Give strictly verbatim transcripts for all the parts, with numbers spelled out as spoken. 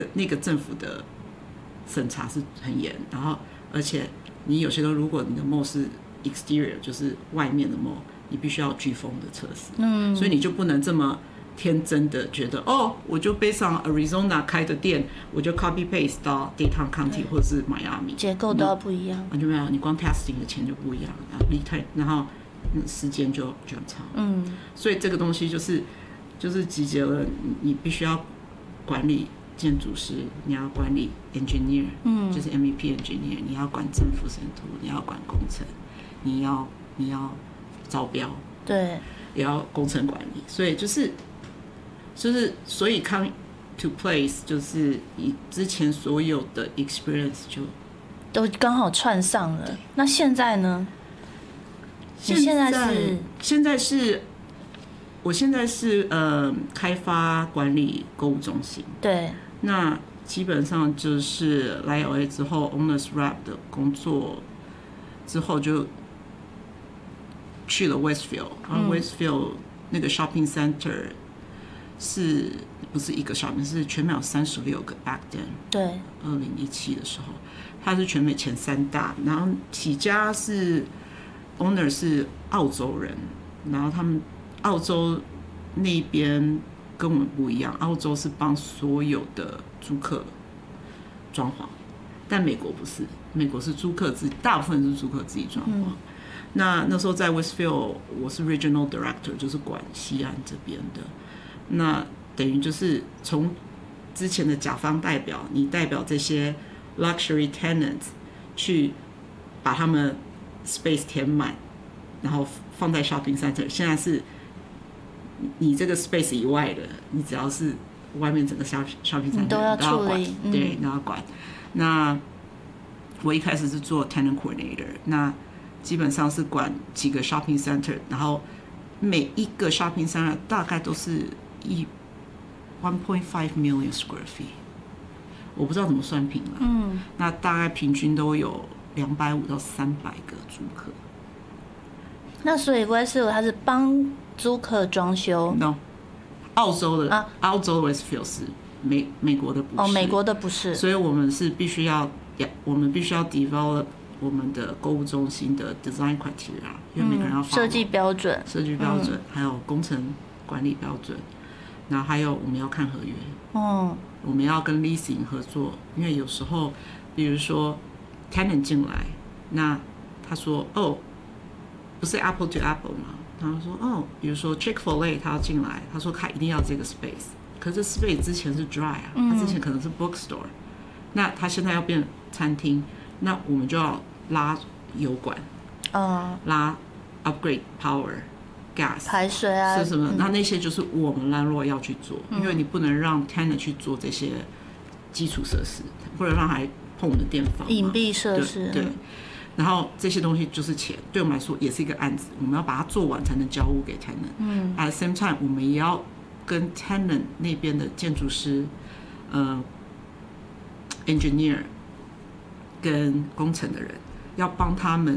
那个政府的审查是很严，然后而且你有些时候如果你的 mall 是 exterior 就是外面的 mall， 你必须要飓风的测试，嗯，所以你就不能这么天真的觉得哦，我就 based on Arizona 开的店，我就 copy paste 到 Dayton County 或者是 Miami， 结构都要不一样， 完全没有，你光 testing 的钱就不一样，然后 lead time， 然后时间就就很长，嗯，所以这个东西就是就是集结了你，你必须要管理建筑师，你要管理 engineer， 嗯，就是 M V P engineer， 你要管政府审图，你要管工程，你要你要招标， 对， 也要工程管理，所以就是就是所以 come to place 就是你之前所有的 experience 就都刚好串上了。那现在呢？ 现你现在是现在是，我现在是呃开发管理购物中心。 对， 那基本上就是来 L A 之后 ，Owners Rep 的工作之后就去了 Westfield， 然后 Westfield 那个 shopping center 是不是一个 shopping， 是全美有三十六个 back then。 对， 二零一七的时候，它是全美前三大，然后起家是 owner 是澳洲人，然后他们澳洲那边跟我们不一样，澳洲是帮所有的租客装潢，但美国不是，美国是租客自己，大部分是租客自己装潢。嗯，那那时候在 Westfield， 我是 Regional Director， 就是管西岸这边的。那等于就是从之前的甲方代表，你代表这些 luxury tenants 去把他们 space 填满，然后放在 shopping center。现在是你这个 space 以外的，你只要是外面整个 shopping center 你都要处理， 嗯，对，你要管。那我一开始是做 tenant coordinator， 那基本上是管几个 shopping center， 然后每一个 shopping center 大概都是一 one point five million square feet， 我不知道怎么算平了，嗯，那大概平均都有两百五到三百个租客。 那所以 Westfield 它是帮租客装修 ？No， 澳洲的、啊、澳洲的 Westfield 是美美国的不是， 哦，美国的不是， 所以我们是必须要，我们必须要 develop 我们的购物中心的 design criteria， 因为每个人要设计标准、 设计标准，还有工程管理标准，然后还有我们要看合约，哦，我们要跟 leasing 合作，因为有时候，比如说 tenant 进来，那他说哦，不是 apple to apple 嘛，他说哦，比如说 Chick-fil-A 他要进来，他说他一定要这个 space， 可是 space 之前是 dry 啊，他之前可能是 bookstore， 那他现在要变餐厅，那我们就要拉油管，哦，拉 upgrade power。gas 排水啊， 是什么？那那些就是我们landlord要去做，嗯，因为你不能让 tenant 去做这些基础设施，或者让他碰我们的电房、 隐蔽设施。 对，然后这些东西就是钱，对我们来说也是一个案子，我们要把它做完才能交屋给 tenant。嗯 ，at the same time， 我们也要跟 tenant 那边的建筑师、呃 engineer 跟工程的人，要帮他们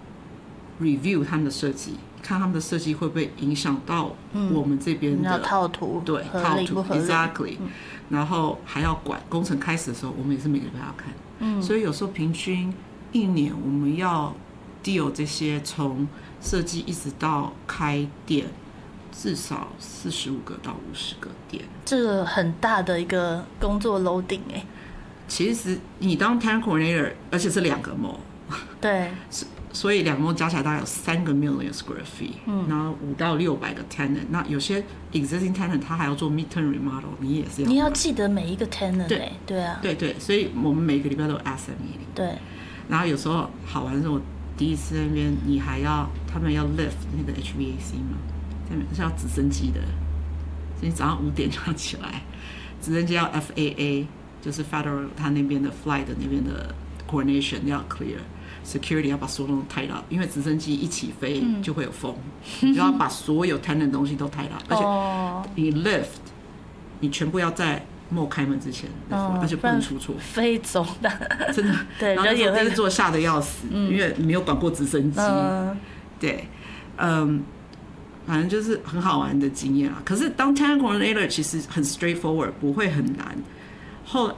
review 他们的设计。看他们的设计会不会影响到我们这边的、 嗯、套图， 对， 合理不合理 ，exactly，嗯。然后还要管工程开始的时候，我们也是每个礼拜要看。嗯，所以有时候平均一年我们要 deal 这些从设计一直到开店，至少四十五个到五十个店。 这个很大的一个工作 loading 哎。 其实你当 tenant coordinator， 而且是两个 mall， 对。 所以两个 mall 加起来大概有三个 million square feet，嗯，然后五到六百个 tenant， 那有些 existing tenant 他还要做 midterm remodel， 你也是要， 你要记得每一个 tenant， 对对啊， 对对，所以我们每个礼拜都有 asset meeting， 对， 然后有时候好玩的是我第一次那边你还要他们要 lift 那个 H V A C 嘛，他们是要直升机的，所以你早上五点就要起来，直升机要 F A A， 就是 Federal 他那边的 flight 的那边的 coordination 要 clear。security 要把所有东西抬到，因为直升机一起飞就会有风，嗯，你就要把所有 tenant 的东西都抬到，而且你 lift 你全部要在 mall 开门之前 lift，哦，而且不能出错， 飞走的， 真的。 对， 然后那时候第一次做吓得要死，嗯，因为没有管过直升机，嗯，对，嗯，反正就是很好玩的经验啊。可是当 tenant coordinator 其实很 straightforward， 不会很难。后